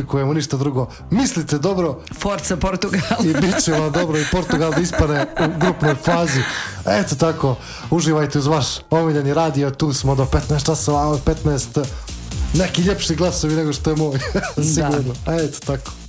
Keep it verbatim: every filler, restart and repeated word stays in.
očekujemo ništa drugo. Mislite dobro. Forza Portugal. I bit će vam dobro i Portugal da ispane u grupnoj fazi. Eto tako, uživajte uz vaš omiljeni radio. Tu smo do petnaest časova, od petnaest neki ljepši glasovi nego što je moj. Sigurno. Eto tako.